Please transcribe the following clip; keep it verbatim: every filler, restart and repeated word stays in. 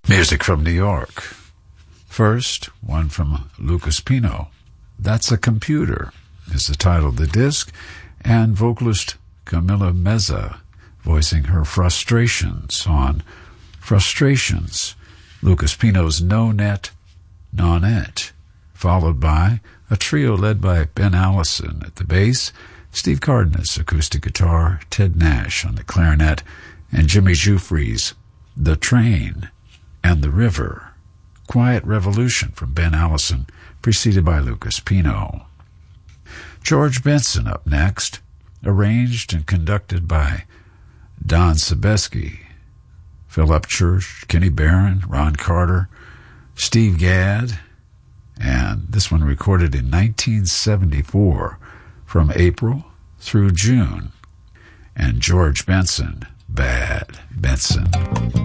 Music from New York. First, one from Lucas Pino. That's a Computer is the title of the disc, and vocalist Camila Meza voicing her frustrations on Frustrations, Lucas Pino's No Net, Nonette, followed by a trio led by Ben Allison at the bass, Steve Cardenas acoustic guitar, Ted Nash on the clarinet, and Jimmy Jufrey's The Train and the River. Quiet Revolution from Ben Allison, preceded by Lucas Pino. George Benson up next, arranged and conducted by Don Sebesky, Phil Upchurch, Kenny Barron, Ron Carter, Steve Gadd, and this one recorded in nineteen seventy-four from April through June. And George Benson, Bad Benson.